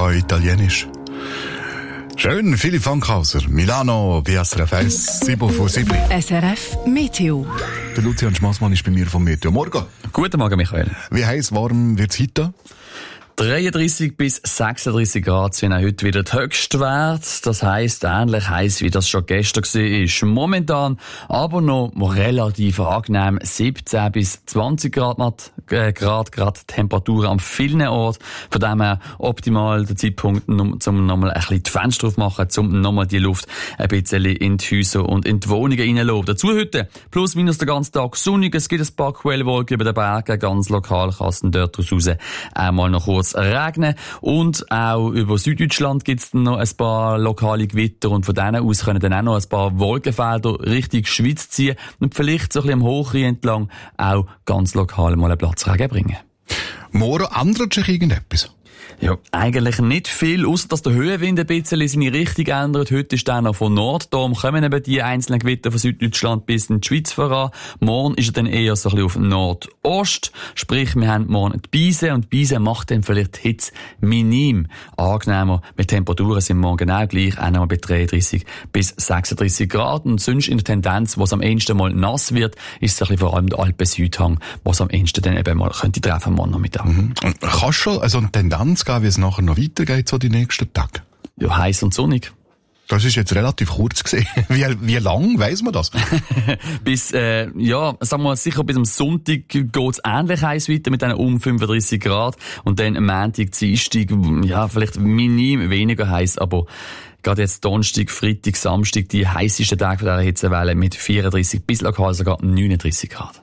kann Italienisch. Schön, Philipp Fankhauser, Milano, BSRF 1, 7 von 7. SRF Meteo. Der Lucian Schmassmann ist bei mir vom Meteo. Morgen. Guten Morgen, Michael. Wie heiß, warm wird's heute? 33 bis 36 Grad sind auch heute wieder die Höchstwerte. Das heisst, ähnlich heiß wie das schon gestern war. Momentan aber noch relativ angenehm 17 bis 20 Grad gerade Temperatur an vielen Orten. Von dem her optimal der Zeitpunkt, um nochmal ein bisschen die Fenster aufmachen, um nochmal die Luft ein bisschen in die Häuser und in die Wohnungen reinzulassen. Dazu heute plus minus den ganzen Tag sonnig. Es gibt ein paar Quellwolken über den Bergen. Ganz lokal kann es dort raus einmal noch kurz regnen. Und auch über Süddeutschland gibt es noch ein paar lokale Gewitter und von denen aus können dann auch noch ein paar Wolkenfelder Richtung Schweiz ziehen und vielleicht so ein bisschen am Hochrhein entlang auch ganz lokal mal einen Platzregen bringen. Morgen ändert sich irgendetwas? Ja, eigentlich nicht viel, ausser dass der Höhenwind ein bisschen seine Richtung ändert. Heute ist der noch von Nord, darum kommen eben die einzelnen Gewitter von Süddeutschland bis in die Schweiz voran. Morgen ist er dann eher so ein bisschen auf Nordost, sprich wir haben morgen die Beise und die Beise macht dann vielleicht die Hitze minim angenehmer. Mit Temperaturen sind morgen genau gleich, auch noch bei 33 bis 36 Grad und sonst in der Tendenz, wo es am ehesten mal nass wird, ist es ein bisschen vor allem der Alpen-Südhang, wo es am ehesten dann eben mal könnte treffen morgen Nachmittag. Und kannst du schon also eine Tendenz geben, wie es nachher noch weitergeht, so die nächsten Tage? Ja, heiß und sonnig. Das ist jetzt relativ kurz gesehen. Wie lang weiss man das? Bis, sagen wir sicher bis am Sonntag geht's ähnlich heiß weiter mit einem 35 Grad. Und dann am Montag, Dienstag, ja, vielleicht minim weniger heiß, aber gerade jetzt Donnerstag, Freitag, Samstag, die heissesten Tage von dieser Hitzewelle mit 34 bis lokal sogar 39 Grad.